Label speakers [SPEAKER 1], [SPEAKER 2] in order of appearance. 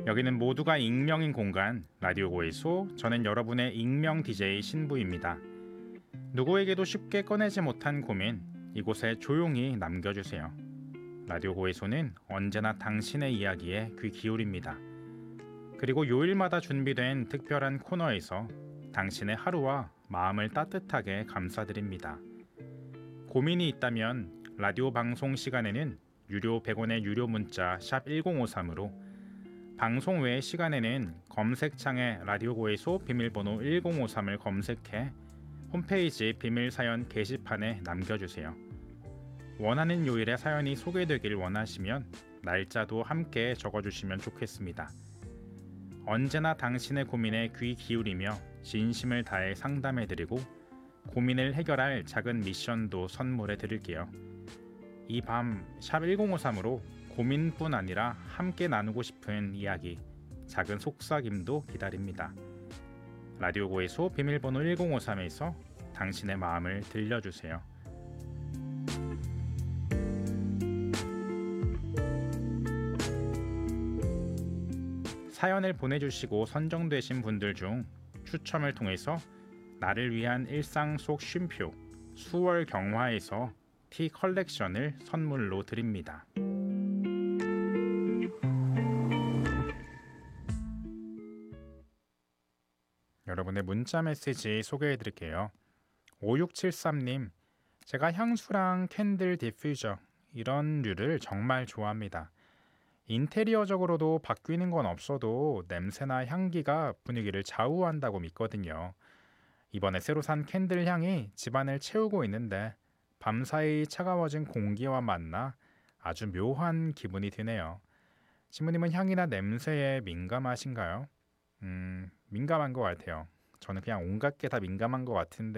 [SPEAKER 1] 여기는 모두가 익명인 공간 라디오 고해소. 저는 여러분의 익명 DJ 신부입니다. 누구에게도 쉽게 꺼내지 못한 고민, 이곳에 조용히 남겨주세요. 라디오 고해소는 언제나 당신의 이야기에 귀 기울입니다. 그리고 요일마다 준비된 특별한 코너에서 당신의 하루와 마음을 따뜻하게 감싸드립니다. 고민이 있다면 라디오 방송 시간에는 유료 100원의 유료 문자 샵 1053으로, 방송 외의 시간에는 검색창에 라디오 고해소 비밀번호 1053을 검색해 홈페이지 비밀사연 게시판에 남겨주세요. 원하는 요일에 사연이 소개되길 원하시면 날짜도 함께 적어주시면 좋겠습니다. 언제나 당신의 고민에 귀 기울이며 진심을 다해 상담해드리고 고민을 해결할 작은 미션도 선물해 드릴게요. 이 밤 샵 1053으로 고민뿐 아니라 함께 나누고 싶은 이야기, 작은 속삭임도 기다립니다. 라디오 고해소 비밀번호 1053에서 당신의 마음을 들려주세요. 사연을 보내주시고 선정되신 분들 중 추첨을 통해서 나를 위한 일상 속 쉼표 수월 경화에서 티 컬렉션을 선물로 드립니다. 여러분의 문자 메시지 소개해 드릴게요. 5673님, 제가 향수랑 캔들 디퓨저 이런 류를 정말 좋아합니다. 인테리어적으로도 바뀌는 건 없어도 냄새나 향기가 분위기를 좌우한다고 믿거든요. 이번에 새로 산 캔들 향이 집안을 채우고 있는데 밤사이 차가워진 공기와 만나 아주 묘한 기분이 드네요. 신부님은 향이나 냄새에 민감하신가요? 민감한 것 같아요. 저는 그냥 온갖 게 다 민감한 것 같은데